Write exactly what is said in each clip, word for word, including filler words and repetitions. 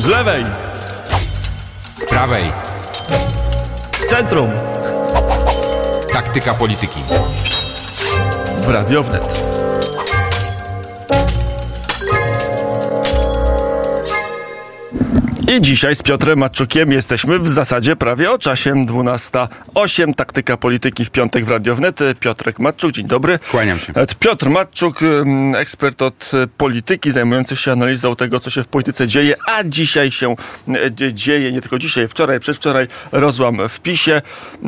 Z lewej. Z prawej. W centrum. Taktyka polityki. W Radio Wnet. I dzisiaj z Piotrem Matczukiem jesteśmy w zasadzie prawie o czasie. dwunasta osiem. Taktyka polityki w piątek w Radio Wnet. Piotrek Matczuk, dzień dobry. Kłaniam się. Piotr Matczuk, ekspert od polityki, zajmujący się analizą tego, co się w polityce dzieje, a dzisiaj się dzieje, nie tylko dzisiaj, wczoraj, przedwczoraj, rozłam w PiSie.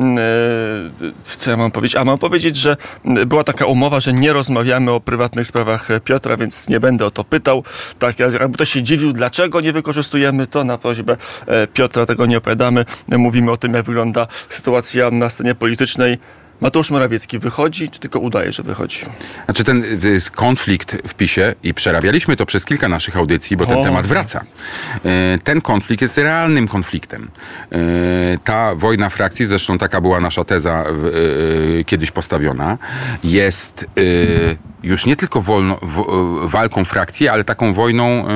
Co ja mam powiedzieć? A mam powiedzieć, że była taka umowa, że nie rozmawiamy o prywatnych sprawach Piotra, więc nie będę o to pytał. Tak, jakby ktoś się dziwił, dlaczego nie wykorzystujemy to, na prośbę Piotra tego nie opowiadamy. Mówimy o tym, jak wygląda sytuacja na scenie politycznej. Mateusz Morawiecki wychodzi, czy tylko udaje, że wychodzi? Znaczy ten y, konflikt w PiSie, i przerabialiśmy to przez kilka naszych audycji, bo ten o. temat wraca. Y, ten konflikt jest realnym konfliktem. Y, ta wojna frakcji, zresztą taka była nasza teza y, y, kiedyś postawiona, jest y, już nie tylko wolno, w, y, walką frakcji, ale taką wojną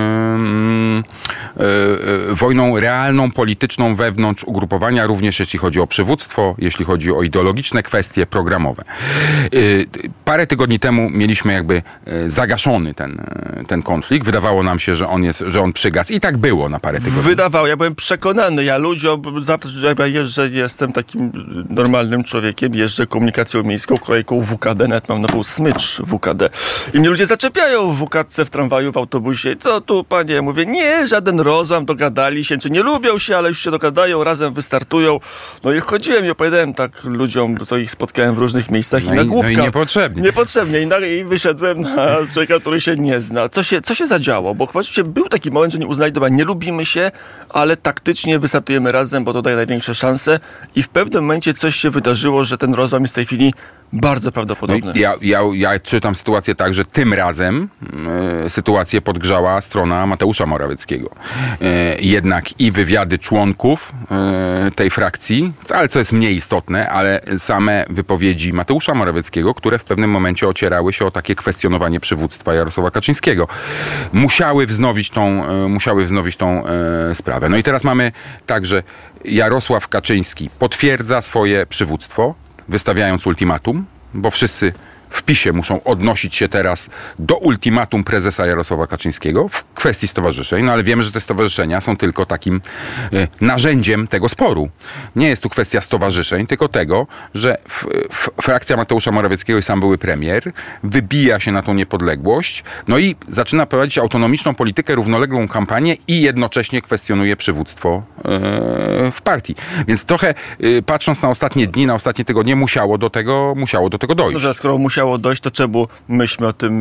y, y, y, wojną realną, polityczną wewnątrz ugrupowania, również jeśli chodzi o przywództwo, jeśli chodzi o ideologiczne kwestie programowe. Parę tygodni temu mieliśmy jakby zagaszony ten, ten konflikt. Wydawało nam się, że on jest, że on przygasł. I tak było na parę tygodni. Wydawało. Ja byłem przekonany. Ja ludziom, ja jeżdżę, jestem takim normalnym człowiekiem, jeżdżę komunikacją miejską, kolejką W K D, nawet mam nową smycz W K D. I mnie ludzie zaczepiają w W K D, w tramwaju, w autobusie. Co tu, panie? Ja mówię, nie, żaden rozłam, dogadali się, czy nie lubią się, ale już się dogadają, razem wystartują. No i chodziłem i opowiadałem tak ludziom, co ich spotkałem w różnych miejscach no i na i, głupka. No i niepotrzebnie. Niepotrzebnie. I, na, I wyszedłem na człowieka, który się nie zna. Co się, co się zadziało? Bo chyba był taki moment, że nie uznali, dobra, nie lubimy się, ale taktycznie wystartujemy razem, bo to daje największe szanse. I w pewnym momencie coś się wydarzyło, że ten rozłam jest w tej chwili bardzo prawdopodobny. No ja, ja, ja czytam sytuację tak, że tym razem e, sytuację podgrzała strona Mateusza Morawieckiego. E, jednak i wywiady członków e, tej frakcji, ale co jest mniej istotne, ale same wypowiedzi Mateusza Morawieckiego, które w pewnym momencie ocierały się o takie kwestionowanie przywództwa Jarosława Kaczyńskiego, musiały wznowić tą, e, musiały wznowić tą e, sprawę. No i teraz mamy tak, że Jarosław Kaczyński potwierdza swoje przywództwo, wystawiając ultimatum, bo wszyscy w PiSie muszą odnosić się teraz do ultimatum prezesa Jarosława Kaczyńskiego w kwestii stowarzyszeń, no ale wiemy, że te stowarzyszenia są tylko takim y, narzędziem tego sporu. Nie jest tu kwestia stowarzyszeń, tylko tego, że f, f, frakcja Mateusza Morawieckiego i sam były premier wybija się na tą niepodległość, no i zaczyna prowadzić autonomiczną politykę, równoległą kampanię i jednocześnie kwestionuje przywództwo y, w partii. Więc trochę y, patrząc na ostatnie dni, na ostatnie tygodnie, musiało do tego, musiało do tego dojść. No, że skoro musiało dojść, to czemu myśmy o tym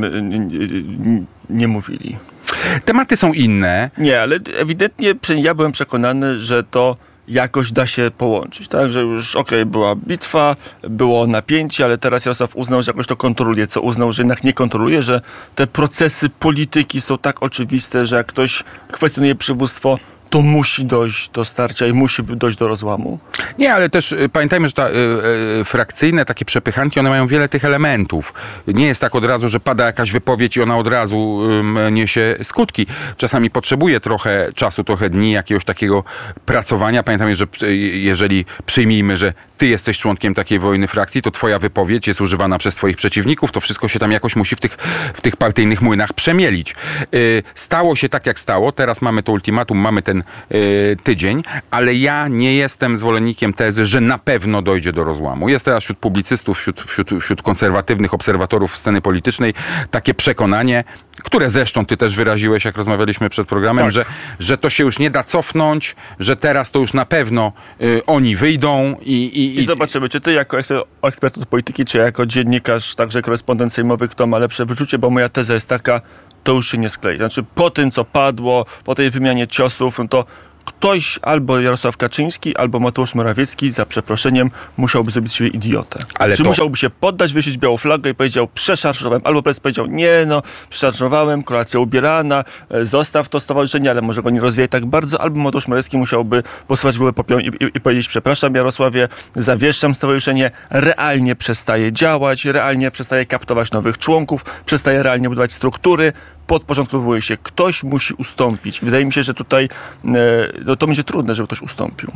nie mówili? Tematy są inne. Nie, ale ewidentnie ja byłem przekonany, że to jakoś da się połączyć, tak? Że już okej, okay, była bitwa, było napięcie, ale teraz Jarosław uznał, że jakoś to kontroluje, co uznał, że jednak nie kontroluje, że te procesy polityki są tak oczywiste, że jak ktoś kwestionuje przywództwo, to musi dojść do starcia i musi dojść do rozłamu. Nie, ale też y, pamiętajmy, że ta y, y, frakcyjne takie przepychanki, one mają wiele tych elementów. Nie jest tak od razu, że pada jakaś wypowiedź i ona od razu y, niesie skutki. Czasami potrzebuje trochę czasu, trochę dni, jakiegoś takiego pracowania. Pamiętajmy, że y, jeżeli przyjmijmy, że ty jesteś członkiem takiej wojny frakcji, to twoja wypowiedź jest używana przez twoich przeciwników, to wszystko się tam jakoś musi w tych, w tych partyjnych młynach przemielić. Y, stało się tak, jak stało. Teraz mamy to ultimatum, mamy ten y, tydzień, ale ja nie jestem zwolennikiem tezy, że na pewno dojdzie do rozłamu. Jest teraz wśród publicystów, wśród, wśród, wśród konserwatywnych obserwatorów sceny politycznej takie przekonanie, które zresztą ty też wyraziłeś, jak rozmawialiśmy przed programem, tak. że, że to się już nie da cofnąć, że teraz to już na pewno y, oni wyjdą i, i, I zobaczymy, czy ty jako ekspert od polityki, czy jako dziennikarz, także korespondent sejmowy, kto ma lepsze wyczucie, bo moja teza jest taka, to już się nie sklei. Znaczy po tym, co padło, po tej wymianie ciosów, to ktoś, albo Jarosław Kaczyński, albo Mateusz Morawiecki, za przeproszeniem, musiałby zrobić z siebie idiotę. Ale Czy to... musiałby się poddać, wysieć białą flagę i powiedział, przeszarżowałem, albo prezes powiedział, nie no, przeszarżowałem, kolacja ubierana, zostaw to stowarzyszenie, ale może go nie rozwijaj tak bardzo, albo Mateusz Morawiecki musiałby posuwać głowę popiołem i, i, i powiedzieć, przepraszam Jarosławie, zawieszam stowarzyszenie, realnie przestaje działać, realnie przestaje kaptować nowych członków, przestaje realnie budować struktury, podporządkowuje się. Ktoś musi ustąpić. Wydaje mi się, że tutaj no, to będzie trudne, żeby ktoś ustąpił.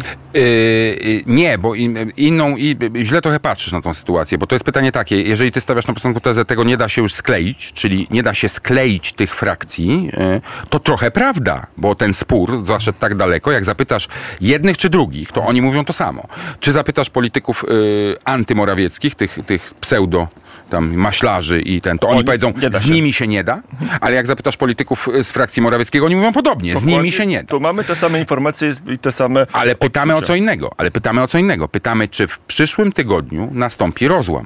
Yy, nie, bo in, inną i źle trochę patrzysz na tą sytuację, bo to jest pytanie takie, jeżeli ty stawiasz na początku tezę, tego nie da się już skleić, czyli nie da się skleić tych frakcji, yy, to trochę prawda, bo ten spór zaszedł tak daleko, jak zapytasz jednych czy drugich, to oni mówią to samo. Czy zapytasz polityków yy, antymorawieckich, tych, tych pseudo tam maślarzy i ten, to oni, oni powiedzą, z się. nimi się nie da, ale jak zapytasz polityków z frakcji Morawieckiego, oni mówią podobnie, Dokładnie. z nimi się nie da. Tu mamy te same informacje i te same Ale pytamy odczucia. o co innego, ale pytamy o co innego. Pytamy, czy w przyszłym tygodniu nastąpi rozłam.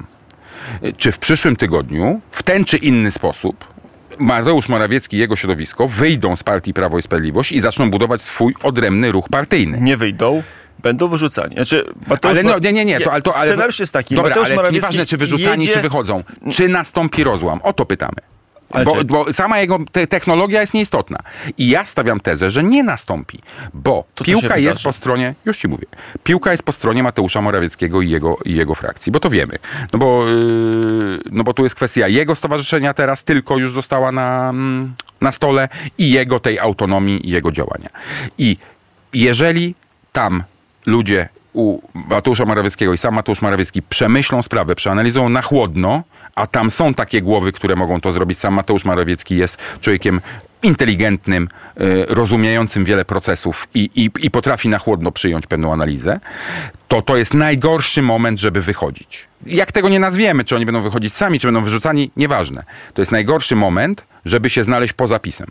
Czy w przyszłym tygodniu, w ten czy inny sposób, Mateusz Morawiecki i jego środowisko wyjdą z partii Prawo i Sprawiedliwość i zaczną budować swój odrębny ruch partyjny. Nie wyjdą. Będą wyrzucani. Znaczy, ale no, nie, nie, nie. To, ale to, ale, scenariusz jest taki. Dobra, Mateusz ale Morawiecki nieważne, czy wyrzucani, jedzie... czy wychodzą. Czy nastąpi rozłam? O to pytamy. Bo, czy... bo sama jego te, technologia jest nieistotna. I ja stawiam tezę, że nie nastąpi. Bo to piłka jest po stronie, już ci mówię, piłka jest po stronie Mateusza Morawieckiego i jego, i jego frakcji. Bo to wiemy. No bo, yy, no bo tu jest kwestia jego stowarzyszenia teraz tylko już została na, na stole i jego tej autonomii i jego działania. I jeżeli tam ludzie u Mateusza Morawieckiego i sam Mateusz Morawiecki przemyślą sprawę, przeanalizują na chłodno, a tam są takie głowy, które mogą to zrobić. Sam Mateusz Morawiecki jest człowiekiem inteligentnym, y, rozumiejącym wiele procesów i, i, i potrafi na chłodno przyjąć pewną analizę, to to jest najgorszy moment, żeby wychodzić. Jak tego nie nazwiemy, czy oni będą wychodzić sami, czy będą wyrzucani, nieważne. To jest najgorszy moment, żeby się znaleźć poza PiS-em.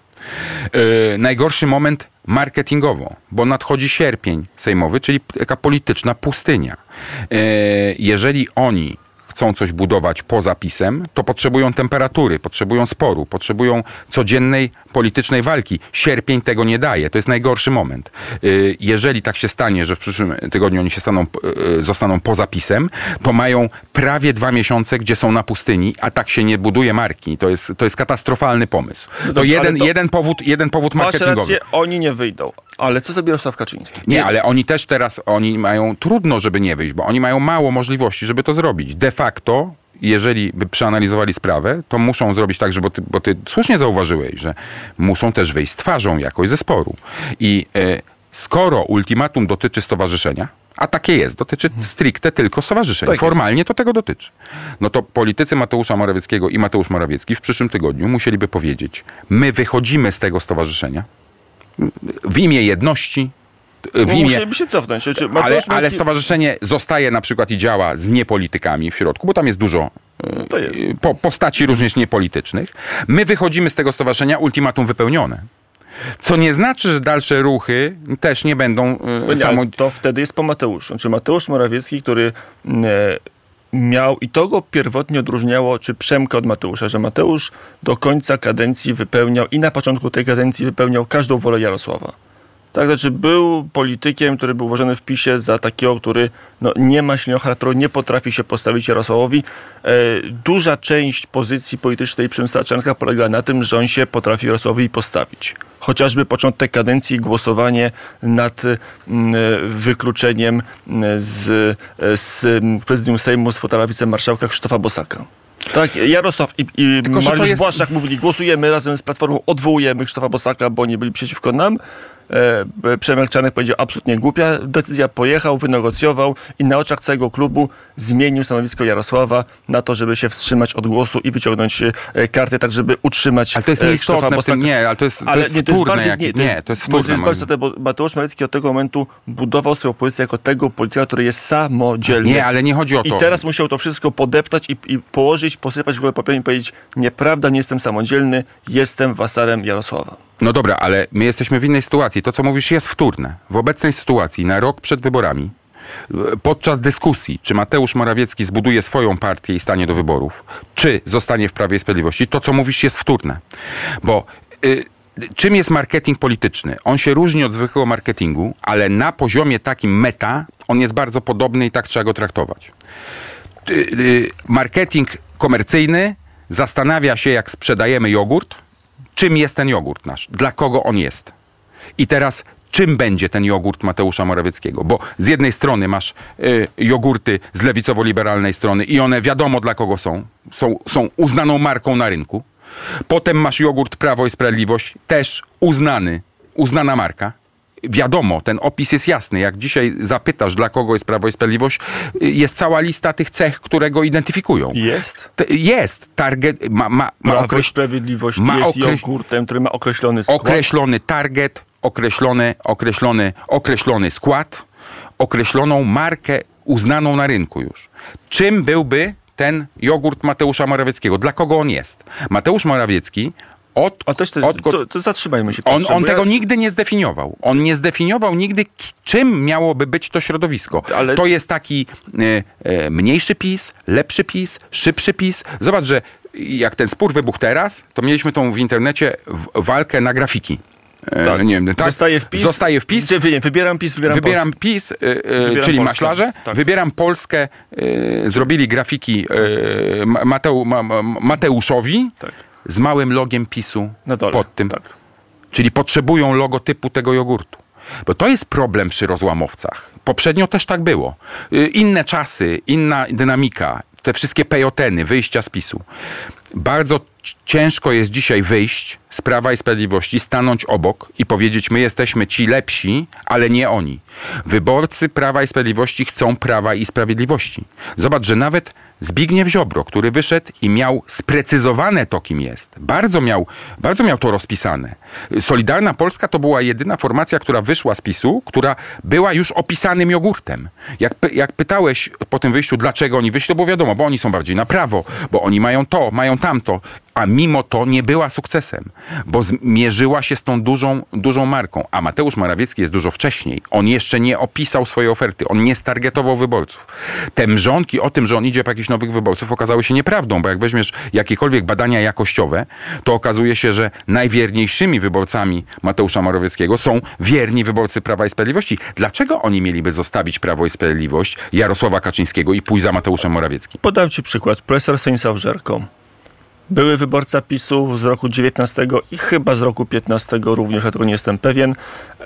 Yy, najgorszy moment marketingowo, bo nadchodzi sierpień sejmowy, czyli taka polityczna pustynia. Yy, jeżeli oni chcą coś budować poza PiS-em, to potrzebują temperatury, potrzebują sporu, potrzebują codziennej politycznej walki. Sierpień tego nie daje. To jest najgorszy moment. Jeżeli tak się stanie, że w przyszłym tygodniu oni się staną, zostaną poza PiS-em, to mają prawie dwa miesiące, gdzie są na pustyni, a tak się nie buduje marki. To jest, to jest katastrofalny pomysł. To, Dobrze, jeden, to jeden powód, jeden powód marketingowy. Masz rację, oni nie wyjdą. Ale co zrobi Jarosław Kaczyński? Nie, nie, ale oni też teraz, oni mają trudno, żeby nie wyjść, bo oni mają mało możliwości, żeby to zrobić. De facto, jeżeli by przeanalizowali sprawę, to muszą zrobić tak, że, bo ty, bo ty słusznie zauważyłeś, że muszą też wyjść z twarzą jakoś ze sporu. I e, skoro ultimatum dotyczy stowarzyszenia, a takie jest, dotyczy stricte tylko stowarzyszeń. Tak Formalnie jest. To tego dotyczy. No to politycy Mateusza Morawieckiego i Mateusz Morawiecki w przyszłym tygodniu musieliby powiedzieć, my wychodzimy z tego stowarzyszenia w imię jedności, w imię... Musieliby się cofnąć. Czy ale, Morawiecki... ale stowarzyszenie zostaje na przykład i działa z niepolitykami w środku, bo tam jest dużo to jest. Po, postaci również niepolitycznych. My wychodzimy z tego stowarzyszenia, ultimatum wypełnione. Co nie znaczy, że dalsze ruchy też nie będą nie, samo... To wtedy jest po Mateuszu. Znaczy Mateusz Morawiecki, który e, miał, i to go pierwotnie odróżniało, czy Przemka od Mateusza, że Mateusz do końca kadencji wypełniał i na początku tej kadencji wypełniał każdą wolę Jarosława. Tak, znaczy był politykiem, który był uważany w PiS-ie za takiego, który no, nie ma silnego charakteru, nie potrafi się postawić Jarosławowi. E, duża część pozycji politycznej Przemysława Czarnka polegała na tym, że on się potrafi Jarosławowi postawić. Chociażby początek kadencji, głosowanie nad m, wykluczeniem z, z prezydium Sejmu z fotela wicemarszałka Krzysztofa Bosaka. Tak, Jarosław i, i Tylko, Mariusz jest... Błaszczak mówili, głosujemy razem z Platformą, odwołujemy Krzysztofa Bosaka, bo oni byli przeciwko nam. E, Przemek Czarnek powiedział, absolutnie głupia decyzja, pojechał, wynegocjował i na oczach całego klubu zmienił stanowisko Jarosława na to, żeby się wstrzymać od głosu i wyciągnąć e, kartę, tak żeby utrzymać Ale to jest nieistotne w tym, nie, ale to jest, to ale jest nie, wtórne. To jest bardziej, jak, nie, nie, to jest wtórne. To jest bardzo istotne, bo Mateusz Morawiecki od tego momentu budował swoją pozycję jako tego polityka, który jest samodzielny. Nie, ale nie chodzi o to. I teraz musiał to wszystko podeptać i, i położyć, posypać głowę popiołem i powiedzieć, nieprawda, nie jestem samodzielny, jestem wasalem Jarosława. No dobra, ale my jesteśmy w innej sytuacji. To, co mówisz, jest wtórne. W obecnej sytuacji, na rok przed wyborami, podczas dyskusji, czy Mateusz Morawiecki zbuduje swoją partię i stanie do wyborów, czy zostanie w Prawie i Sprawiedliwości, to, co mówisz, jest wtórne. Bo y, czym jest marketing polityczny? On się różni od zwykłego marketingu, ale na poziomie takim meta on jest bardzo podobny i tak trzeba go traktować. Y, y, marketing komercyjny zastanawia się, jak sprzedajemy jogurt, czym jest ten jogurt nasz? Dla kogo on jest? I teraz, czym będzie ten jogurt Mateusza Morawieckiego? Bo z jednej strony masz y, jogurty z lewicowo-liberalnej strony i one wiadomo dla kogo są. Są, są uznaną marką na rynku. Potem masz jogurt Prawo i Sprawiedliwość, też uznany, uznana marka. Wiadomo, ten opis jest jasny. Jak dzisiaj zapytasz, dla kogo jest Prawo i Sprawiedliwość, jest cała lista tych cech, które go identyfikują. Jest? T- jest. Target ma, ma, ma Prawo i okreś... Sprawiedliwość ma jest okreś... jogurtem, który ma określony skład. Określony target, określony, określony, określony skład, określoną markę uznaną na rynku już. Czym byłby ten jogurt Mateusza Morawieckiego? Dla kogo on jest? Mateusz Morawiecki Od, A też to, od, to, to zatrzymajmy się. On, on tego ja... nigdy nie zdefiniował. On nie zdefiniował nigdy, czym miałoby być to środowisko. Ale... To jest taki e, e, mniejszy PiS, lepszy PiS, szybszy PiS. Zobacz, że jak ten spór wybuchł teraz, to mieliśmy tą w internecie w, walkę na grafiki. E, tak. Nie wiem, tak? Zostaje w PiS. Zostaje w PiS. Gdzie, wybieram PiS, wybieram, wybieram PiS, e, e, wybieram czyli Polskę. maślarze. Tak. Wybieram Polskę. E, zrobili grafiki e, Mateu, ma, Mateuszowi. Tak. Z małym logiem PiSu na dole, pod tym. Tak. Czyli potrzebują logotypu tego jogurtu. Bo to jest problem przy rozłamowcach. Poprzednio też tak było. Inne czasy, inna dynamika, te wszystkie pejoteny, wyjścia z PiSu. Bardzo ciężko jest dzisiaj wyjść z Prawa i Sprawiedliwości, stanąć obok i powiedzieć, my jesteśmy ci lepsi, ale nie oni. Wyborcy Prawa i Sprawiedliwości chcą Prawa i Sprawiedliwości. Zobacz, że nawet Zbigniew Ziobro, który wyszedł i miał sprecyzowane to, kim jest. Bardzo miał, bardzo miał to rozpisane. Solidarna Polska to była jedyna formacja, która wyszła z PiSu, która była już opisanym jogurtem. Jak, jak pytałeś po tym wyjściu, dlaczego oni wyszli, to było wiadomo, bo oni są bardziej na prawo, bo oni mają to, mają tamto. A mimo to nie była sukcesem, bo zmierzyła się z tą dużą, dużą marką. A Mateusz Morawiecki jest dużo wcześniej. On jeszcze nie opisał swojej oferty. On nie stargetował wyborców. Te mrzonki o tym, że on idzie po jakichś nowych wyborców, okazały się nieprawdą, bo jak weźmiesz jakiekolwiek badania jakościowe, to okazuje się, że najwierniejszymi wyborcami Mateusza Morawieckiego są wierni wyborcy Prawa i Sprawiedliwości. Dlaczego oni mieliby zostawić Prawo i Sprawiedliwość, Jarosława Kaczyńskiego i pójść za Mateuszem Morawieckim? Podam ci przykład. Profesor Stanisław Żerko. Były wyborca PiSu z roku dziewiętnastego i chyba z roku piętnastego również, ja tego nie jestem pewien.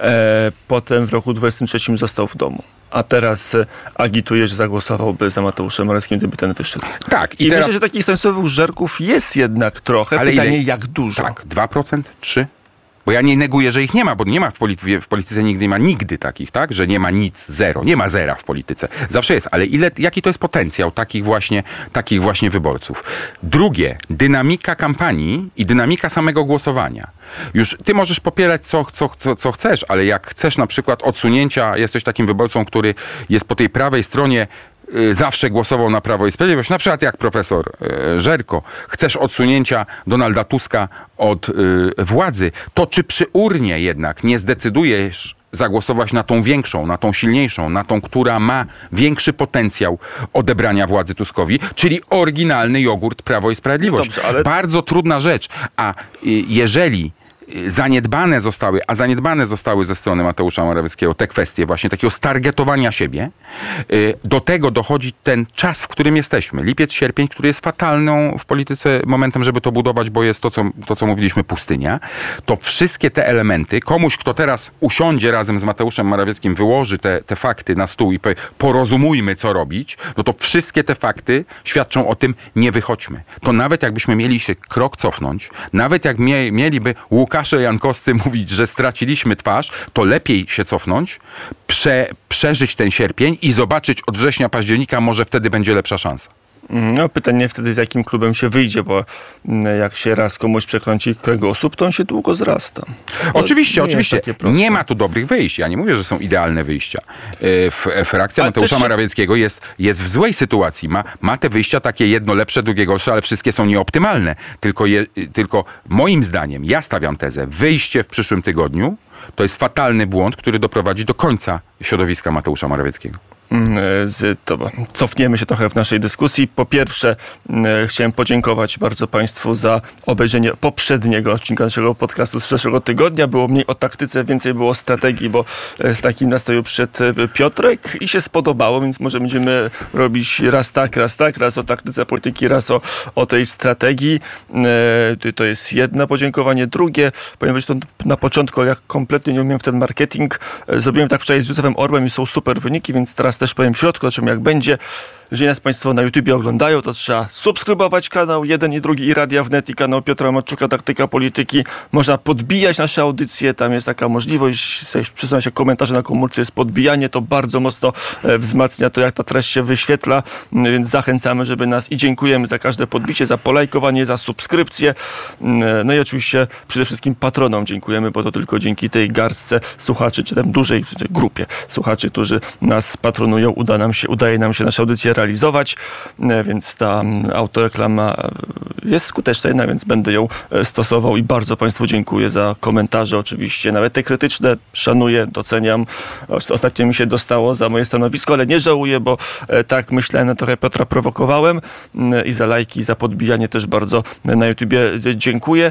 E, potem w roku dwudziestym trzecim został w domu. A teraz agituje, że zagłosowałby za Mateuszem Morawieckim, gdyby ten wyszedł. Tak. I, I teraz... myślę, że takich Stanisławych Żerków jest jednak trochę. Ale pytanie, ile? jak dużo? Tak, dwa procent? trzy procent? Bo ja nie neguję, że ich nie ma, bo nie ma w, polity- w polityce nigdy nie ma nigdy takich, tak? Że nie ma nic, zero. Nie ma zera w polityce. Zawsze jest. Ale ile, jaki to jest potencjał takich właśnie, takich właśnie wyborców? Drugie, dynamika kampanii i dynamika samego głosowania. Już ty możesz popierać co, co, co, co chcesz, ale jak chcesz na przykład odsunięcia, jesteś takim wyborcą, który jest po tej prawej stronie, zawsze głosował na Prawo i Sprawiedliwość, na przykład jak profesor Żerko, chcesz odsunięcia Donalda Tuska od y, władzy, to czy przy urnie jednak nie zdecydujesz zagłosować na tą większą, na tą silniejszą, na tą, która ma większy potencjał odebrania władzy Tuskowi, czyli oryginalny jogurt Prawo i Sprawiedliwość. Dobrze, ale... Bardzo trudna rzecz. A y, jeżeli zaniedbane zostały, a zaniedbane zostały ze strony Mateusza Morawieckiego te kwestie właśnie takiego stargetowania siebie. Do tego dochodzi ten czas, w którym jesteśmy. Lipiec, sierpień, który jest fatalną w polityce momentem, żeby to budować, bo jest to, co, to, co mówiliśmy, pustynia. To wszystkie te elementy, komuś, kto teraz usiądzie razem z Mateuszem Morawieckim, wyłoży te, te fakty na stół i powie, porozumujmy, co robić, no to wszystkie te fakty świadczą o tym, nie wychodźmy. To nawet jakbyśmy mieli się krok cofnąć, nawet jak mie, mieliby Łukasz Łukasze Jankowscy mówić, że straciliśmy twarz, to lepiej się cofnąć, prze, przeżyć ten sierpień i zobaczyć od września, października, może wtedy będzie lepsza szansa. No pytanie wtedy, z jakim klubem się wyjdzie, bo jak się raz komuś przekręci kręgosłup, to on się długo zrasta. To oczywiście, oczywiście. Nie ma tu dobrych wyjść. Ja nie mówię, że są idealne wyjścia. Frakcja Mateusza się... Morawieckiego jest, jest w złej sytuacji. Ma, ma te wyjścia takie jedno lepsze, drugie gorsze, ale wszystkie są nieoptymalne. Tylko, je, tylko moim zdaniem, ja stawiam tezę, wyjście w przyszłym tygodniu to jest fatalny błąd, który doprowadzi do końca środowiska Mateusza Morawieckiego. Z, to, cofniemy się trochę w naszej dyskusji. Po pierwsze, chciałem podziękować bardzo Państwu za obejrzenie poprzedniego odcinka naszego podcastu z przeszłego tygodnia. Było mniej o taktyce, więcej było o strategii, bo w takim nastroju przyszedł Piotrek i się spodobało, więc może będziemy robić raz tak, raz tak, raz o taktyce polityki, raz o, o tej strategii. To jest jedno podziękowanie. Drugie, ponieważ to na początku, jak kompletnie nie umiem w ten marketing, zrobiłem tak wczoraj z Józefem Orbem i są super wyniki, więc teraz zaraz też powiem w środku, o czym jak będzie. Jeżeli nas Państwo na YouTubie oglądają, to trzeba subskrybować kanał jeden i drugi i Radia Wnet i kanał Piotra Matczuka Taktyka Polityki. Można podbijać nasze audycje, tam jest taka możliwość, przesunąć się komentarze na komórce, jest podbijanie, to bardzo mocno wzmacnia to, jak ta treść się wyświetla, więc zachęcamy, żeby nas i dziękujemy za każde podbicie, za polajkowanie, za subskrypcję. No i oczywiście przede wszystkim patronom dziękujemy, bo to tylko dzięki tej garstce słuchaczy, czy tam dużej grupie słuchaczy, którzy nas patronują, uda nam się, udaje nam się nasze audycje realizować, więc ta autoreklama jest skuteczna jednak, więc będę ją stosował i bardzo Państwu dziękuję za komentarze oczywiście, nawet te krytyczne szanuję, doceniam. Ostatnio mi się dostało za moje stanowisko, ale nie żałuję, bo tak myślałem, trochę Piotra prowokowałem i za lajki, i za podbijanie też bardzo na YouTubie dziękuję,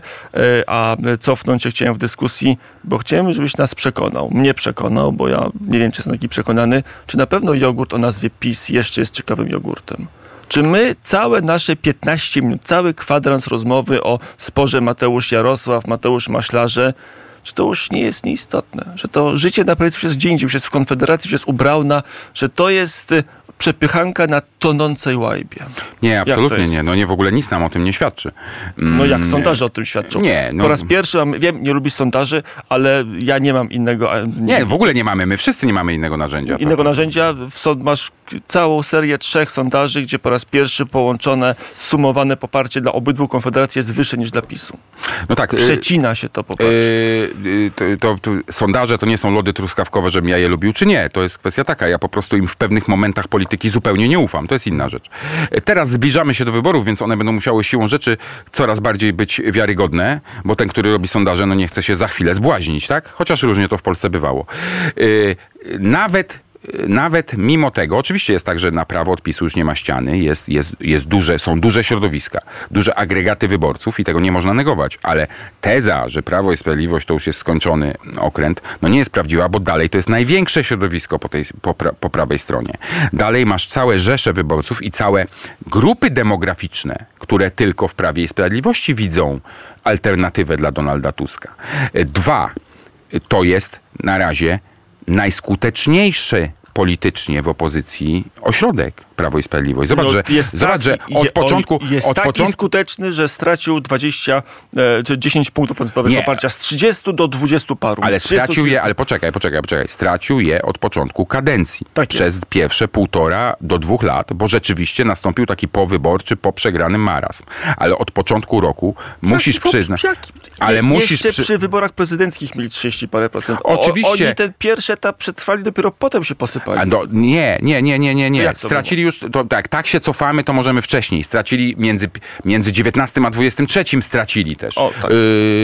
a cofnąć się chciałem w dyskusji, bo chciałem, żebyś nas przekonał, mnie przekonał, bo ja nie wiem, czy jestem taki przekonany, czy na pewno jogurt o nazwie PiS jeszcze jest ciekawym jogurtem. Czy my całe nasze piętnaście minut, cały kwadrans rozmowy o sporze Mateusz-Jarosław, Mateusz-Maślarze, czy to już nie jest nieistotne? Że to życie na prawicy już jest gdzie indziej, już jest w Konfederacji, już jest u Brauna, że to jest przepychanka na tonącej łajbie. Nie, absolutnie nie. No nie, w ogóle nic nam o tym nie świadczy. No jak sondaże o tym świadczą? Nie. No. Po raz pierwszy, wiem, nie lubisz sondaży, ale ja nie mam innego... Nie, w ogóle nie mamy. My wszyscy nie mamy innego narzędzia. Innego prawda? narzędzia. Masz całą serię trzech sondaży, gdzie po raz pierwszy połączone, sumowane poparcie dla obydwu konfederacji jest wyższe niż dla PiSu. No tak. Przecina się to poparcie. Yy, to, to, to, sondaże to nie są lody truskawkowe, żebym ja je lubił, czy nie. To jest kwestia taka. Ja po prostu im w pewnych momentach polityki zupełnie nie ufam. To jest inna rzecz. Teraz zbliżamy się do wyborów, więc one będą musiały siłą rzeczy coraz bardziej być wiarygodne, bo ten, który robi sondaże, no nie chce się za chwilę zbłaźnić, tak? Chociaż różnie to w Polsce bywało. Yy, nawet Nawet mimo tego, oczywiście jest tak, że na prawo od PiSu już nie ma ściany, jest, jest, jest duże, są duże środowiska, duże agregaty wyborców i tego nie można negować, ale teza, że Prawo i Sprawiedliwość to już jest skończony okręt, no nie jest prawdziwa, bo dalej to jest największe środowisko po, tej, po, pra, po prawej stronie. Dalej masz całe rzesze wyborców i całe grupy demograficzne, które tylko w Prawie i Sprawiedliwości widzą alternatywę dla Donalda Tuska. Dwa, to jest na razie najskuteczniejszy politycznie w opozycji ośrodek Prawo i Sprawiedliwość. Zobacz, no, że, zobacz, że od początku... Jest od taki początku... skuteczny, że stracił dwadzieścia, dziesięć punktów procentowych poparcia z trzydziestu do dwudziestu paru. Ale stracił je, ale poczekaj, poczekaj, poczekaj. Stracił je od początku kadencji. Tak przez jest. Pierwsze półtora do dwóch lat, bo rzeczywiście nastąpił taki powyborczy, po przegranym marazm. Ale od początku roku jaki musisz po, przyznać... Jaki? Ale Je, musisz jeszcze przy... przy wyborach prezydenckich mieli trzydzieści parę procent. Oczywiście. O, oni ten pierwszy etap przetrwali, dopiero potem się posypali. A do, nie, nie, nie, nie, nie, nie. Stracili już, to, tak, tak się cofamy, to możemy wcześniej. Stracili między, między dziewiętnastym a dwudziestym trzecim stracili też. O, tak.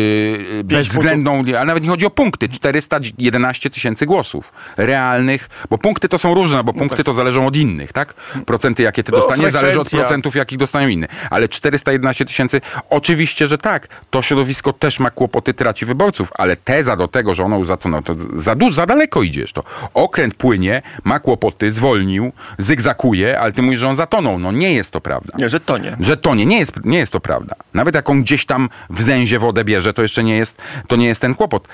yy, bezwzględną, a nawet nie chodzi o punkty, czterysta jedenaście tysięcy głosów realnych, bo punkty to są różne, bo punkty no tak. to zależą od innych, tak? Procenty, jakie ty no, dostaniesz, zależy od procentów, jakich dostają inne. Ale czterysta jedenaście tysięcy, oczywiście, że tak. To środowisko też ma kłopoty, traci wyborców, ale teza do tego, że ono już za to, no, to za, dużo, za daleko idziesz. To okręt płynie, ma kłopoty, zwolnił, zygzakuje, ale ty mówisz, że on zatonął. No nie jest to prawda. Nie, że tonie. Że tonie. Nie jest, nie jest to prawda. Nawet jak on gdzieś tam w zęzie wodę bierze, to jeszcze nie jest, to nie jest ten kłopot.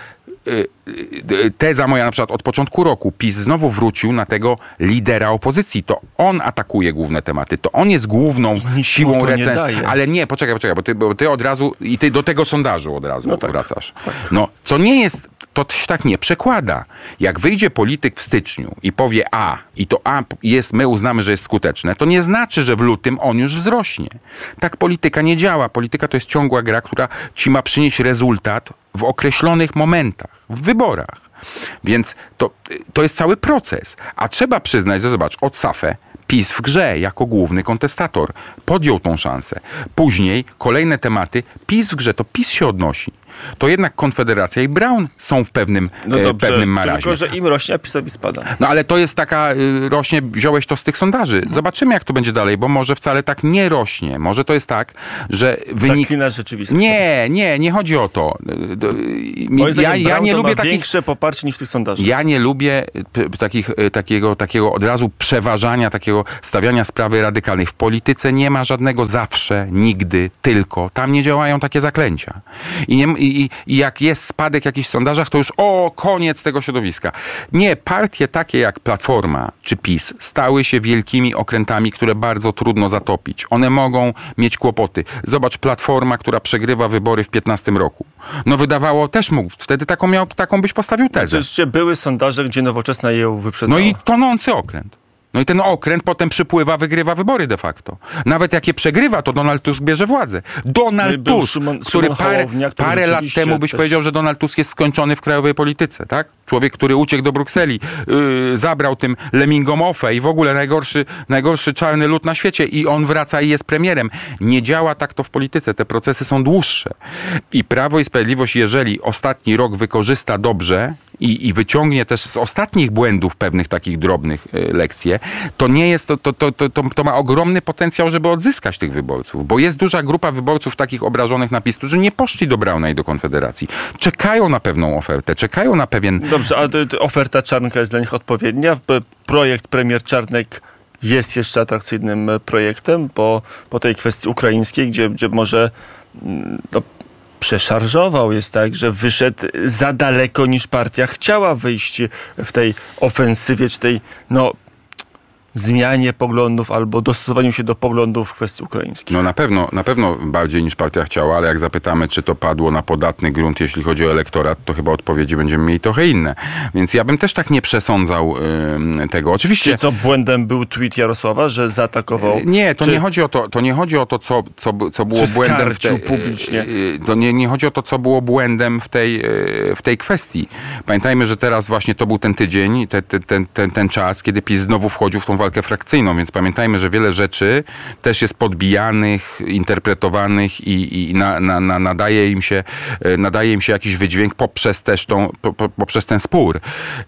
Teza moja na przykład od początku roku. PiS znowu wrócił na tego lidera opozycji. To on atakuje główne tematy. To on jest główną siłą recenzji. Ale nie, poczekaj, poczekaj, bo ty, bo ty od razu i ty do tego sondażu od razu no tak, wracasz. Tak. No, co nie jest, to się tak nie przekłada. Jak wyjdzie polityk w styczniu i powie A i to A jest, my uznamy, że jest skuteczne, to nie znaczy, że w lutym on już wzrośnie. Tak polityka nie działa. Polityka to jest ciągła gra, która ci ma przynieść rezultat w określonych momentach, w wyborach. Więc to, to jest cały proces. A trzeba przyznać, że zobacz, od Safę PiS w grze jako główny kontestator podjął tą szansę. Później kolejne tematy, PiS w grze, to PiS się odnosi. To jednak Konfederacja i Braun są w pewnym, no dobrze, e, pewnym maraźmie. Tylko, że im rośnie, a PiSowi spada. No ale to jest taka, y, rośnie, wziąłeś to z tych sondaży. Zobaczymy, jak to będzie dalej, bo może wcale tak nie rośnie. Może to jest tak, że wynik... Zaklinasz rzeczywistość. Nie, nie, nie chodzi o to. Moim ja, ja nie to lubię ma takich... większe poparcie niż w tych sondażach. Ja nie lubię p- takich, takiego, takiego od razu przeważania, takiego stawiania sprawy radykalnych. W polityce nie ma żadnego zawsze, nigdy, tylko. Tam nie działają takie zaklęcia. I, nie, i, i jak jest spadek jakiś w sondażach, to już o, koniec tego środowiska. Nie, partie takie jak Platforma czy PiS stały się wielkimi okrętami, które bardzo trudno zatopić. One mogą mieć kłopoty. Zobacz, Platforma, która przegrywa wybory w piętnastym roku. No wydawało, też mógł, wtedy taką, miał, taką byś postawił tezę. Oczywiście były sondaże, gdzie Nowoczesna ją wyprzedzała. No i tonący okręt. No i ten okręt potem przypływa, wygrywa wybory de facto. Nawet jak je przegrywa, to Donald Tusk bierze władzę. Donald no Tusk, Szymon, który Szymon parę, Hołownia, który parę lat temu byś też... powiedział, że Donald Tusk jest skończony w krajowej polityce, tak? Człowiek, który uciekł do Brukseli, yy, zabrał tym lemmingom ofę i w ogóle najgorszy, najgorszy czarny lud na świecie i on wraca i jest premierem. Nie działa tak to w polityce. Te procesy są dłuższe. I Prawo i Sprawiedliwość, jeżeli ostatni rok wykorzysta dobrze i, i wyciągnie też z ostatnich błędów pewnych takich drobnych y, lekcje, to nie jest, to, to, to, to, to ma ogromny potencjał, żeby odzyskać tych wyborców. Bo jest duża grupa wyborców takich obrażonych na PiS, którzy nie poszli do Brauna i do Konfederacji. Czekają na pewną ofertę, czekają na pewien... Dobrze, a to, to oferta Czarnka jest dla nich odpowiednia? Projekt premier Czarnek jest jeszcze atrakcyjnym projektem po, po tej kwestii ukraińskiej, gdzie, gdzie może no, przeszarżował. Jest tak, że wyszedł za daleko niż partia chciała wyjść w tej ofensywie, czy tej no, zmianie poglądów albo dostosowaniu się do poglądów w kwestii ukraińskiej. No na pewno, na pewno bardziej niż partia chciała, ale jak zapytamy, czy to padło na podatny grunt, jeśli chodzi o elektorat, to chyba odpowiedzi będziemy mieli trochę inne. Więc ja bym też tak nie przesądzał yy, tego. Oczywiście... Czy co błędem był tweet Jarosława, że zaatakował? Nie, to czy... nie chodzi o to, to nie chodzi o to, co, co, co było czy błędem w tej, publicznie. To nie, nie chodzi o to, co było błędem w tej, w tej kwestii. Pamiętajmy, że teraz właśnie to był ten tydzień, te, te, ten, ten, ten czas, kiedy PiS znowu wchodził w tą walkę frakcyjną, więc pamiętajmy, że wiele rzeczy też jest podbijanych, interpretowanych i, i na, na, na, nadaje im się, nadaje im się jakiś wydźwięk poprzez też tą, po, poprzez ten spór.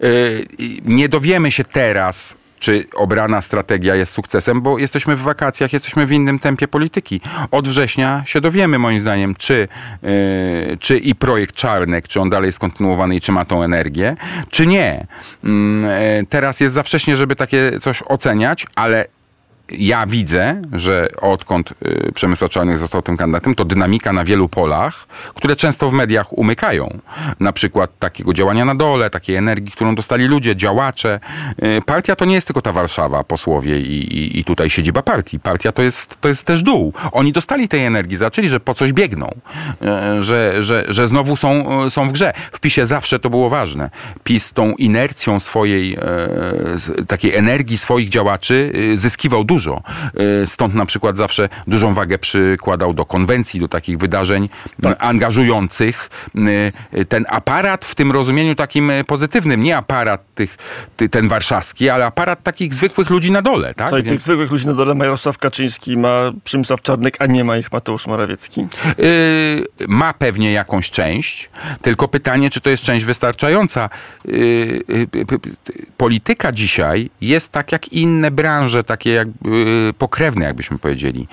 Nie dowiemy się teraz, czy obrana strategia jest sukcesem, bo jesteśmy w wakacjach, jesteśmy w innym tempie polityki. Od września się dowiemy, moim zdaniem, czy, yy, czy i projekt Czarnek, czy on dalej jest kontynuowany i czy ma tą energię, czy nie. Yy, teraz jest za wcześnie, żeby takie coś oceniać, ale ja widzę, że odkąd y, Przemysław Czarnek został tym kandydatem, to dynamika na wielu polach, które często w mediach umykają. Na przykład takiego działania na dole, takiej energii, którą dostali ludzie, działacze. Y, partia to nie jest tylko ta Warszawa, posłowie i, i, i tutaj siedziba partii. Partia to jest, to jest też dół. Oni dostali tej energii, zaczęli, że po coś biegną. Y, że, że, że znowu są, y, są w grze. W PiSie zawsze to było ważne. PiS tą inercją swojej, y, takiej energii swoich działaczy y, zyskiwał dużo. Stąd na przykład zawsze dużą wagę przykładał do konwencji, do takich wydarzeń tak. angażujących ten aparat w tym rozumieniu takim pozytywnym. Nie aparat tych, ty, ten warszawski, ale aparat takich zwykłych ludzi na dole. Tak? Co, i tych zwykłych ludzi na dole ma Jarosław Kaczyński, ma Przemysław Czarnek, a nie ma ich Mateusz Morawiecki? Yy, ma pewnie jakąś część, tylko pytanie, czy to jest część wystarczająca. Yy, yy, yy, polityka dzisiaj jest tak jak inne branże, takie jak pokrewne, jakbyśmy powiedzieli.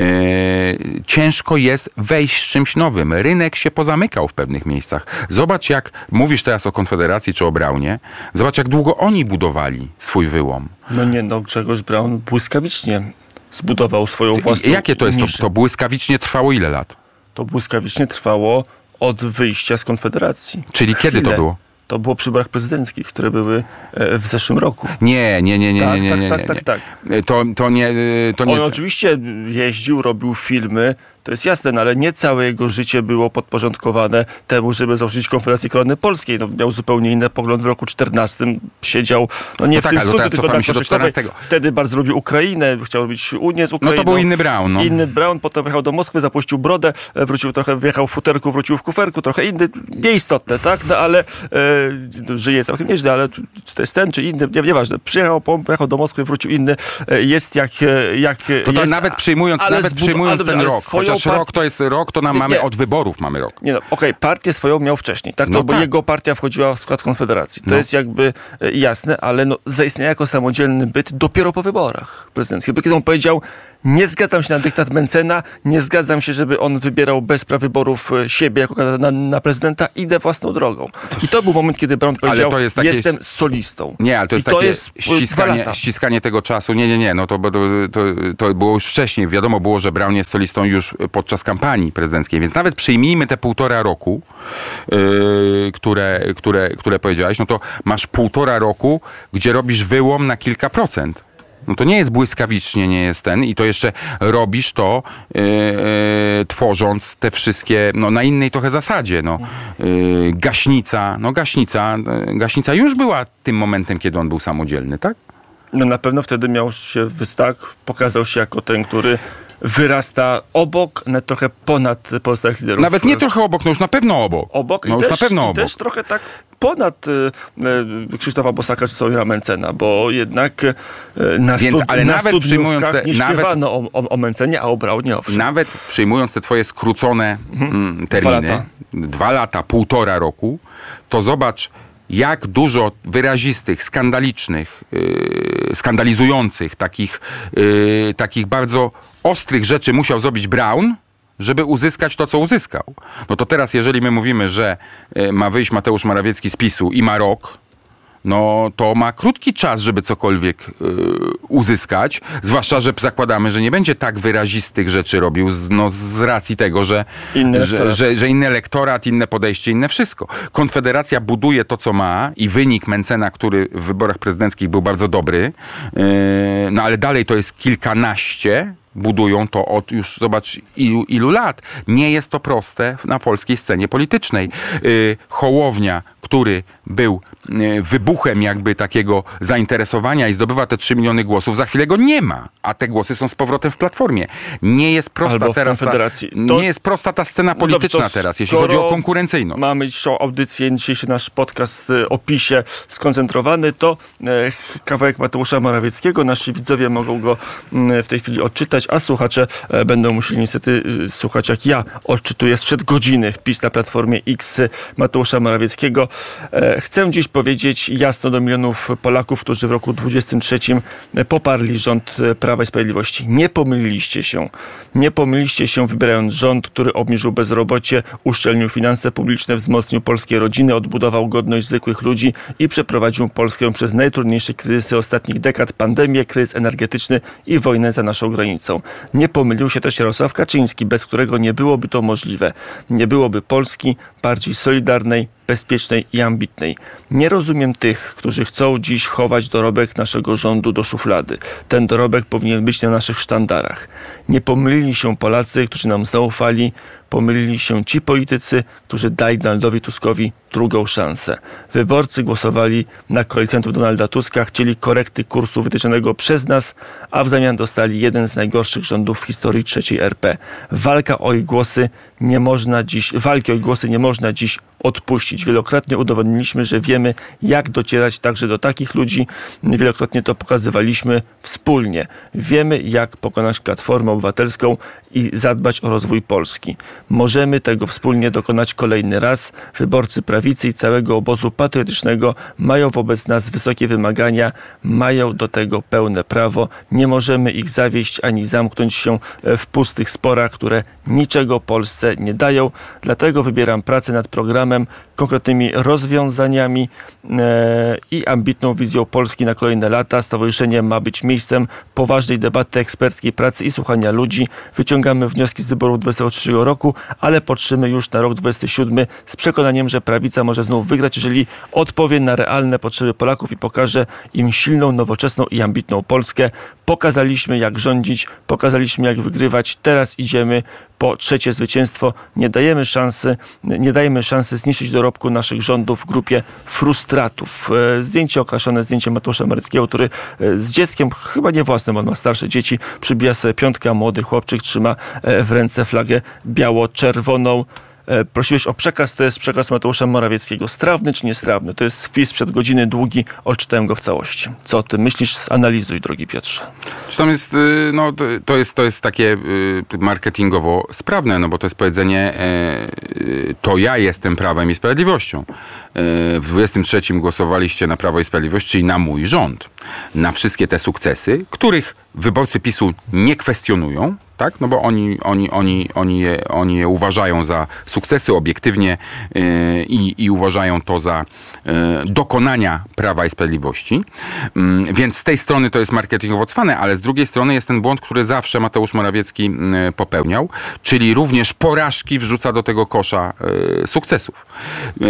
Ciężko jest wejść z czymś nowym. Rynek się pozamykał w pewnych miejscach. Zobacz, jak mówisz teraz o Konfederacji czy o Braunie, zobacz, jak długo oni budowali swój wyłom. No nie, no Grzegorz Braun błyskawicznie zbudował swoją własną... Jakie to jest? To, to błyskawicznie trwało ile lat? To błyskawicznie trwało od wyjścia z Konfederacji. Czyli Chwilę. Kiedy to było? To było przy wyborach prezydenckich, które były w zeszłym roku. Nie, nie, nie, nie, tak, nie, nie, nie, tak, nie. tak, tak, tak. To, to nie, to nie. On oczywiście jeździł, robił filmy, to jest jasne, no ale nie całe jego życie było podporządkowane temu, żeby założyć Konfederację Korony Polskiej. No, miał zupełnie inny pogląd w roku czternastym. Siedział, no nie no w tak, tym studiu, tylko na Koszyczkowej. Wtedy bardzo lubił Ukrainę, chciał robić Unię z Ukrainą. No to był inny Braun. No. Inny Braun, potem jechał do Moskwy, zapuścił brodę, wrócił trochę, wjechał w futerku, wrócił w kuferku, trochę inny, nieistotne, tak? No ale e, żyje całkiem nieźle, ale to jest ten czy inny, nie, nieważne. Przyjechał, pojechał do Moskwy, wrócił inny, jest jak, jak to, to jest, nawet przyjmując, nawet zbud- przyjmując ale, ten ale rok, chociaż part... rok to jest rok, to nam nie, mamy nie. od wyborów mamy rok. Nie no, okej, okay, partię swoją miał wcześniej, tak? No, no bo tak. Jego partia wchodziła w skład Konfederacji. To no. jest jakby jasne, ale no, zaistniał jako samodzielny byt dopiero po wyborach prezydenckich. Bo kiedy on powiedział, Nie zgadzam się na dyktat Mentzena, nie zgadzam się, żeby on wybierał bez prawyborów siebie jako na, na prezydenta, idę własną drogą. I to był moment, kiedy Braun powiedział, to jest takie... jestem solistą. Nie, ale to jest I takie to jest ściskanie, ściskanie tego czasu. Nie, nie, nie, no to, to, to, to było już wcześniej. Wiadomo było, że Braun jest solistą już podczas kampanii prezydenckiej, więc nawet przyjmijmy te półtora roku, yy, które, które, które powiedziałeś, no to masz półtora roku, gdzie robisz wyłom na kilka procent. No to nie jest błyskawicznie, nie jest ten i to jeszcze robisz to yy, yy, tworząc te wszystkie, no na innej trochę zasadzie, no yy, gaśnica, no gaśnica, yy, gaśnica już była tym momentem, kiedy on był samodzielny, tak? No na pewno wtedy miał się, tak, pokazał się jako ten, który wyrasta obok, nawet trochę ponad pozostałych liderów. Nawet nie trochę obok, no już na pewno obok. Obok no i, już też, na pewno i obok. też trochę tak ponad y, y, Krzysztofa Bosaka czy Sławomira Mentzena, bo jednak y, na, Więc, stud- ale na nawet przyjmując te, nie nawet, śpiewano o, o, o Mentzenie, a o Braunie owszem. Nawet przyjmując te twoje skrócone mhm. mm, terminy, dwa lata. dwa lata, półtora roku, to zobacz, jak dużo wyrazistych, skandalicznych, yy, skandalizujących, takich, yy, takich bardzo ostrych rzeczy musiał zrobić Braun, żeby uzyskać to, co uzyskał. No to teraz, jeżeli my mówimy, że yy, ma wyjść Mateusz Morawiecki z PiSu i ma rok, no to ma krótki czas, żeby cokolwiek yy, uzyskać, zwłaszcza, że zakładamy, że nie będzie tak wyrazistych rzeczy robił z, no, z racji tego, że inny, że, że, że inny elektorat, inne podejście, inne wszystko. Konfederacja buduje to, co ma i wynik Mentzena, który w wyborach prezydenckich był bardzo dobry, yy, no ale dalej to jest kilkanaście, budują to od już, zobacz, ilu, ilu lat. Nie jest to proste na polskiej scenie politycznej. Yy, Hołownia, który był yy, wybuchem jakby takiego zainteresowania i zdobywa te trzy miliony głosów, za chwilę go nie ma, a te głosy są z powrotem w Platformie. Nie jest prosta teraz ta, to... nie jest prosta ta scena polityczna no dobrze, teraz, jeśli chodzi o konkurencyjność. Mamy dzisiejszą audycję, dzisiejszy nasz podcast o PiSie skoncentrowany, to e, kawałek Mateusza Morawieckiego. Nasi widzowie mogą go m, w tej chwili odczytać, a słuchacze e, będą musieli niestety e, słuchać, jak ja odczytuję sprzed godziny wpis na Platformie X Mateusza Morawieckiego. E, chcę dziś powiedzieć jasno do milionów Polaków, którzy w roku dwudziestym trzecim poparli rząd Prawa i Sprawiedliwości. Nie pomyliliście się. Nie pomyliliście się, wybierając rząd, który obniżył bezrobocie, uszczelnił finanse publiczne, wzmocnił polskie rodziny, odbudował godność zwykłych ludzi i przeprowadził Polskę przez najtrudniejsze kryzysy ostatnich dekad, pandemię, kryzys energetyczny i wojnę za naszą granicą. Nie pomylił się też Jarosław Kaczyński, bez którego nie byłoby to możliwe. Nie byłoby Polski bardziej solidarnej, bezpiecznej i ambitnej. Nie rozumiem tych, którzy chcą dziś chować dorobek naszego rządu do szuflady. Ten dorobek powinien być na naszych sztandarach. Nie pomylili się Polacy, którzy nam zaufali, pomylili się ci politycy, którzy dali Donaldowi Tuskowi drugą szansę. Wyborcy głosowali na koalicjantów Donalda Tuska, chcieli korekty kursu wytyczonego przez nas, a w zamian dostali jeden z najgorszych rządów w historii trzeciej R P. Walka o ich głosy nie można dziś, walki o ich głosy nie można dziś odpuścić. Wielokrotnie udowodniliśmy, że wiemy, jak docierać także do takich ludzi. Wielokrotnie to pokazywaliśmy wspólnie. Wiemy, jak pokonać Platformę Obywatelską i zadbać o rozwój Polski. Możemy tego wspólnie dokonać kolejny raz. Wyborcy prawicy i całego obozu patriotycznego mają wobec nas wysokie wymagania, mają do tego pełne prawo. Nie możemy ich zawieść ani zamknąć się w pustych sporach, które niczego Polsce nie dają. Dlatego wybieram pracę nad programem, konkretnymi rozwiązaniami e, i ambitną wizją Polski na kolejne lata. Stowarzyszenie ma być miejscem poważnej debaty, eksperckiej pracy i słuchania ludzi. Wyciągamy wnioski z wyborów dwudziestego trzeciego roku, ale patrzymy już na rok dwudziesty siódmy z przekonaniem, że prawica może znów wygrać, jeżeli odpowie na realne potrzeby Polaków i pokaże im silną, nowoczesną i ambitną Polskę. Pokazaliśmy, jak rządzić, pokazaliśmy, jak wygrywać. Teraz idziemy po trzecie zwycięstwo. Nie dajemy szansy, nie dajemy szansy zniszczyć dorobku naszych rządów w grupie frustratów. Zdjęcie okraszone, zdjęcie Mateusza Morawieckiego, który z dzieckiem, chyba nie własnym, on ma starsze dzieci, przybija sobie piątkę, a młody chłopczyk trzyma w ręce flagę biało-czerwoną. Prosiłeś o przekaz, to jest przekaz Mateusza Morawieckiego. Strawny czy niestrawny? To jest wpis przed godziny długi, odczytałem go w całości. Co o tym myślisz? Analizuj, drogi Piotrze. Czy tam jest, no to jest, to jest takie marketingowo sprawne, no bo to jest powiedzenie, to ja jestem Prawem i Sprawiedliwością. W dwudziestym trzecim głosowaliście na Prawo i Sprawiedliwość, czyli na mój rząd. Na wszystkie te sukcesy, których wyborcy PiSu nie kwestionują, tak? No bo oni, oni, oni, oni, je, oni je uważają za sukcesy obiektywnie yy, i, i uważają to za yy, dokonania Prawa i Sprawiedliwości. Yy, więc z tej strony to jest marketingowo cwane, ale z drugiej strony jest ten błąd, który zawsze Mateusz Morawiecki yy, popełniał, czyli również porażki wrzuca do tego kosza yy, sukcesów. Yy,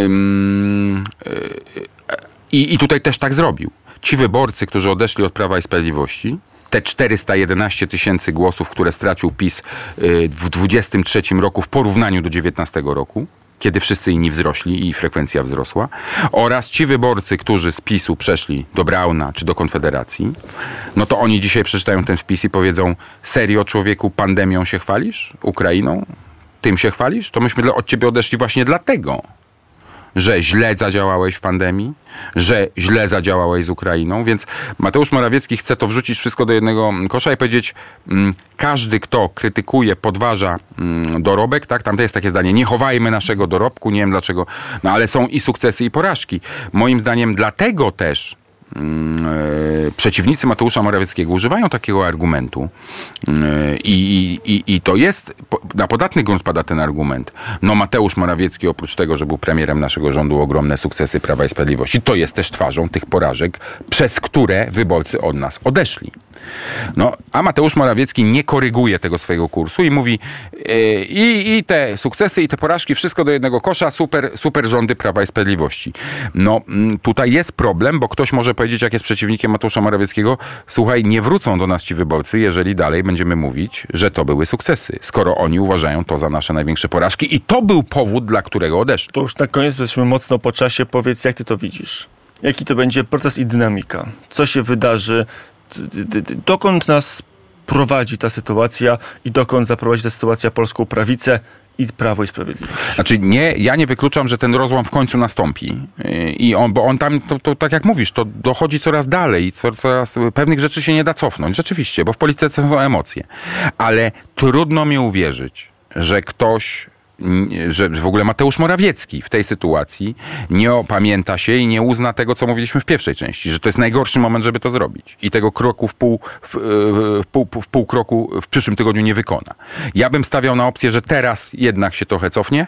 yy, i, I tutaj też tak zrobił. Ci wyborcy, którzy odeszli od Prawa i Sprawiedliwości, te czterysta jedenaście tysięcy głosów, które stracił PiS w dwudziestym trzecim roku w porównaniu do dziewiętnastego roku, kiedy wszyscy inni wzrośli i frekwencja wzrosła, oraz ci wyborcy, którzy z PiSu przeszli do Brauna czy do Konfederacji, no to oni dzisiaj przeczytają ten wpis i powiedzą: serio, człowieku, pandemią się chwalisz? Ukrainą? Tym się chwalisz? To myśmy od ciebie odeszli właśnie dlatego, że źle zadziałałeś w pandemii, że źle zadziałałeś z Ukrainą, więc Mateusz Morawiecki chce to wrzucić wszystko do jednego kosza i powiedzieć, mm, każdy, kto krytykuje, podważa mm, dorobek, tak, tam to jest takie zdanie, nie chowajmy naszego dorobku, nie wiem dlaczego, no ale są i sukcesy, i porażki. Moim zdaniem dlatego też Yy, przeciwnicy Mateusza Morawieckiego używają takiego argumentu yy, i, i, i to jest, po, na podatny grunt pada ten argument. No Mateusz Morawiecki oprócz tego, że był premierem naszego rządu, ogromne sukcesy Prawa i Sprawiedliwości, to jest też twarzą tych porażek, przez które wyborcy od nas odeszli. No, a Mateusz Morawiecki nie koryguje tego swojego kursu i mówi yy, i, i te sukcesy, i te porażki, wszystko do jednego kosza, super, super rządy Prawa i Sprawiedliwości. No, tutaj jest problem, bo ktoś może powiedzieć, jak jest przeciwnikiem Mateusza Morawieckiego, słuchaj, nie wrócą do nas ci wyborcy, jeżeli dalej będziemy mówić, że to były sukcesy, skoro oni uważają to za nasze największe porażki i to był powód, dla którego odeszli. To już na koniec, jesteśmy mocno po czasie, powiedz, jak ty to widzisz? Jaki to będzie proces i dynamika? Co się wydarzy? Dokąd nas prowadzi ta sytuacja i dokąd zaprowadzi ta sytuacja polską prawicę i Prawo i Sprawiedliwość? Znaczy nie, ja nie wykluczam, że ten rozłam w końcu nastąpi. I on, bo on tam, to, to tak jak mówisz, to dochodzi coraz dalej i coraz, pewnych rzeczy się nie da cofnąć. Rzeczywiście, bo w polityce są emocje. Ale trudno mi uwierzyć, że ktoś, że w ogóle Mateusz Morawiecki w tej sytuacji nie opamięta się i nie uzna tego, co mówiliśmy w pierwszej części, że to jest najgorszy moment, żeby to zrobić. I tego kroku w pół, w, w, pół, w pół kroku w przyszłym tygodniu nie wykona. Ja bym stawiał na opcję, że teraz jednak się trochę cofnie,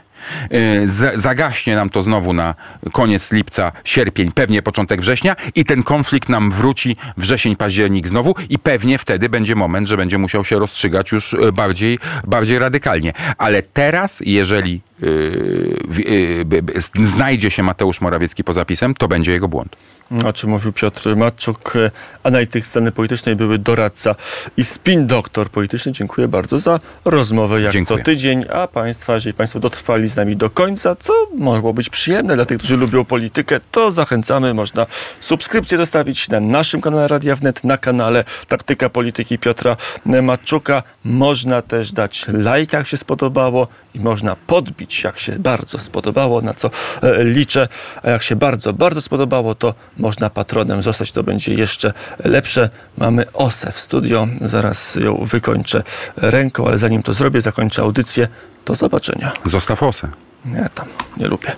z, zagaśnie nam to znowu na koniec lipca, sierpień, pewnie początek września i ten konflikt nam wróci wrzesień, październik znowu i pewnie wtedy będzie moment, że będzie musiał się rozstrzygać już bardziej, bardziej radykalnie. Ale teraz, jeżeli yy, yy, znajdzie się Mateusz Morawiecki poza PiS-em, to będzie jego błąd. O czym mówił Piotr Matczuk, analityk sceny politycznej, były doradca i spin doktor polityczny. Dziękuję bardzo za rozmowę jak Dziękuję. co tydzień. A Państwa, jeżeli Państwo dotrwali z nami do końca, co mogło być przyjemne dla tych, którzy lubią politykę, to zachęcamy. Można subskrypcję zostawić na naszym kanale Radia Wnet, na kanale Taktyka Polityki Piotra Matczuka. Można też dać lajka, jak się spodobało i można podbić, jak się bardzo spodobało, na co e, liczę. A jak się bardzo, bardzo spodobało, to można patronem zostać, to będzie jeszcze lepsze. Mamy Osę w studio, zaraz ją wykończę ręką, ale zanim to zrobię, zakończę audycję. Do zobaczenia. Zostaw Osę. Nie, tam nie lubię.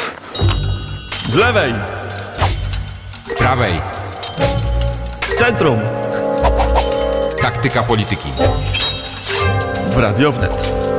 Z lewej. Z prawej. W centrum. Taktyka polityki. W Radio Wnet.